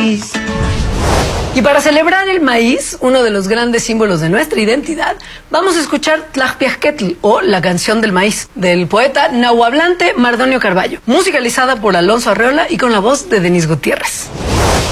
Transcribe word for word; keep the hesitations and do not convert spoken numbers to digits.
maíz. Y para celebrar el maíz, uno de los grandes símbolos de nuestra identidad, vamos a escuchar Tlajpiasquetl, o La canción del maíz, del poeta nahuablante Mardonio Carballo, musicalizada por Alonso Arreola y con la voz de Denis Gutiérrez.